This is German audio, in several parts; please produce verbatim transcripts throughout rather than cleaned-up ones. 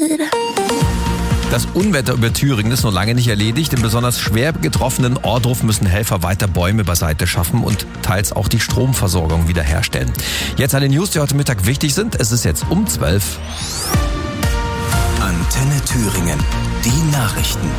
Das Unwetter über Thüringen ist noch lange nicht erledigt. Im besonders schwer getroffenen Ohrdruf müssen Helfer weiter Bäume beiseite schaffen und teils auch die Stromversorgung wiederherstellen. Jetzt alle News, die heute Mittag wichtig sind. Es ist jetzt um zwölf. Antenne Thüringen. Die Nachrichten.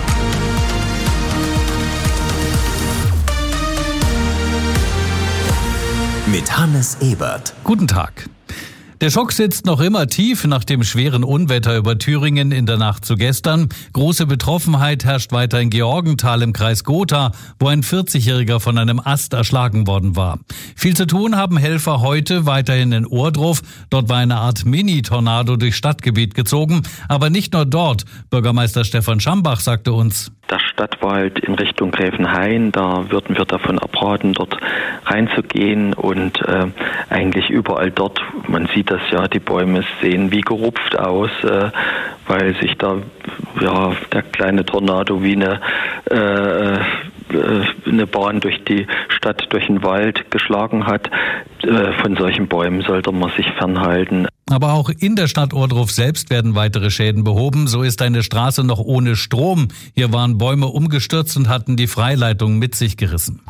Mit Hannes Ebert. Guten Tag. Der Schock sitzt noch immer tief nach dem schweren Unwetter über Thüringen in der Nacht zu gestern. Große Betroffenheit herrscht weiter in Georgenthal im Kreis Gotha, wo ein vierzigjähriger von einem Ast erschlagen worden war. Viel zu tun haben Helfer heute weiterhin in Ohrdruf. Dort war eine Art Mini-Tornado durchs Stadtgebiet gezogen. Aber nicht nur dort. Bürgermeister Stefan Schambach sagte uns: Der Stadtwald in Richtung Gräfenhain, da würden wir davon abraten, dort reinzugehen und äh, eigentlich überall dort, man sieht das ja, die Bäume sehen wie gerupft aus, äh, weil sich da ja der kleine Tornado wie eine äh, eine Bahn durch die Stadt, durch den Wald geschlagen hat. Von solchen Bäumen sollte man sich fernhalten. Aber auch in der Stadt Ohrdruf selbst werden weitere Schäden behoben. So ist eine Straße noch ohne Strom. Hier waren Bäume umgestürzt und hatten die Freileitung mit sich gerissen.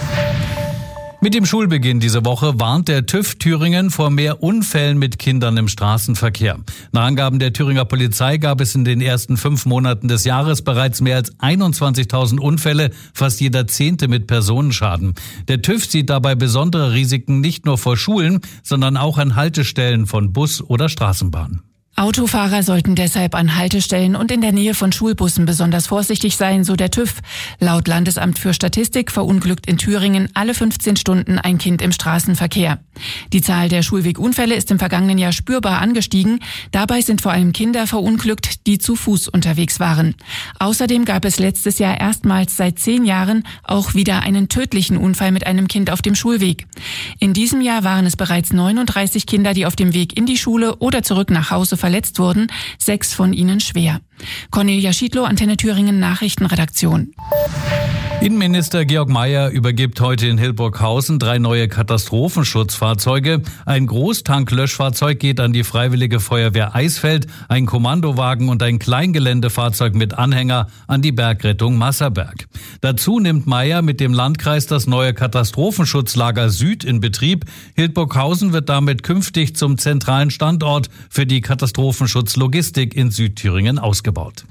Mit dem Schulbeginn diese Woche warnt der TÜV Thüringen vor mehr Unfällen mit Kindern im Straßenverkehr. Nach Angaben der Thüringer Polizei gab es in den ersten fünf Monaten des Jahres bereits mehr als einundzwanzigtausend Unfälle, fast jeder zehnte mit Personenschaden. Der TÜV sieht dabei besondere Risiken nicht nur vor Schulen, sondern auch an Haltestellen von Bus oder Straßenbahn. Autofahrer sollten deshalb an Haltestellen und in der Nähe von Schulbussen besonders vorsichtig sein, so der TÜV. Laut Landesamt für Statistik verunglückt in Thüringen alle fünfzehn Stunden ein Kind im Straßenverkehr. Die Zahl der Schulwegunfälle ist im vergangenen Jahr spürbar angestiegen. Dabei sind vor allem Kinder verunglückt, die zu Fuß unterwegs waren. Außerdem gab es letztes Jahr erstmals seit zehn Jahren auch wieder einen tödlichen Unfall mit einem Kind auf dem Schulweg. In diesem Jahr waren es bereits neununddreißig Kinder, die auf dem Weg in die Schule oder zurück nach Hause verletzt wurden, sechs von ihnen schwer. Cornelia Schiedlow, Antenne Thüringen Nachrichtenredaktion. Innenminister Georg Mayer übergibt heute in Hildburghausen drei neue Katastrophenschutzfahrzeuge. Ein Großtanklöschfahrzeug geht an die Freiwillige Feuerwehr Eisfeld, ein Kommandowagen und ein Kleingeländefahrzeug mit Anhänger an die Bergrettung Masserberg. Dazu nimmt Mayer mit dem Landkreis das neue Katastrophenschutzlager Süd in Betrieb. Hildburghausen wird damit künftig zum zentralen Standort für die Katastrophenschutzlogistik in Südthüringen ausgebaut.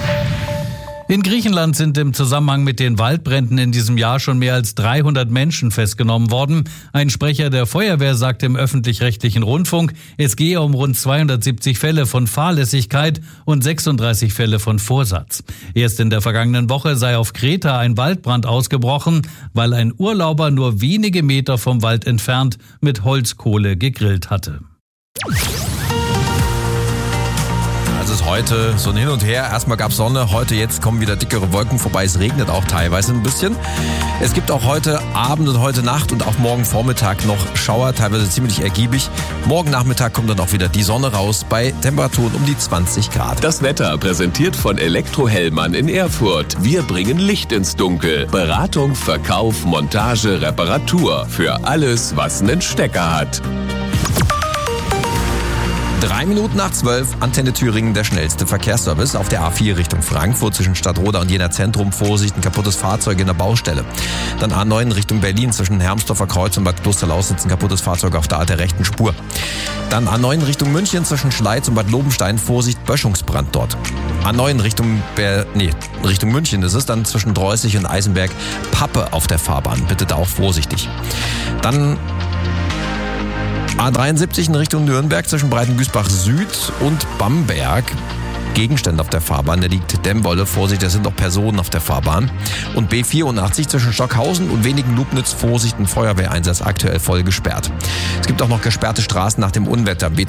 In Griechenland sind im Zusammenhang mit den Waldbränden in diesem Jahr schon mehr als dreihundert Menschen festgenommen worden. Ein Sprecher der Feuerwehr sagte im öffentlich-rechtlichen Rundfunk, es gehe um rund zweihundertsiebzig Fälle von Fahrlässigkeit und sechsunddreißig Fälle von Vorsatz. Erst in der vergangenen Woche sei auf Kreta ein Waldbrand ausgebrochen, weil ein Urlauber nur wenige Meter vom Wald entfernt mit Holzkohle gegrillt hatte. Also ist heute so ein Hin und Her. Erstmal gab es Sonne, heute jetzt kommen wieder dickere Wolken vorbei. Es regnet auch teilweise ein bisschen. Es gibt auch heute Abend und heute Nacht und auch morgen Vormittag noch Schauer, teilweise ziemlich ergiebig. Morgen Nachmittag kommt dann auch wieder die Sonne raus bei Temperaturen um die zwanzig Grad. Das Wetter präsentiert von Elektro-Hellmann in Erfurt. Wir bringen Licht ins Dunkel. Beratung, Verkauf, Montage, Reparatur. Für alles, was einen Stecker hat. Drei Minuten nach zwölf, Antenne Thüringen, der schnellste Verkehrsservice. Auf der A vier Richtung Frankfurt zwischen Stadtroda und Jena Zentrum. Vorsicht, ein kaputtes Fahrzeug in der Baustelle. Dann A neun Richtung Berlin zwischen Hermsdorfer Kreuz und Bad Klosterlausitz. Ein kaputtes Fahrzeug auf der, der rechten Spur. Dann A neun Richtung München zwischen Schleiz und Bad Lobenstein. Vorsicht, Böschungsbrand dort. A neun Richtung, Ber- nee, Richtung München ist es. Dann zwischen Dreußig und Eisenberg. Pappe auf der Fahrbahn. Bitte da auch vorsichtig. Dann A dreiundsiebzig in Richtung Nürnberg zwischen Breitengüßbach Süd und Bamberg. Gegenstände auf der Fahrbahn, da liegt Demmwolle, Vorsicht, da sind auch Personen auf der Fahrbahn. Und B vierundachtzig zwischen Stockhausen und wenigen Lubnitz, Vorsicht, ein Feuerwehreinsatz aktuell voll gesperrt. Es gibt auch noch gesperrte Straßen nach dem Unwetter. B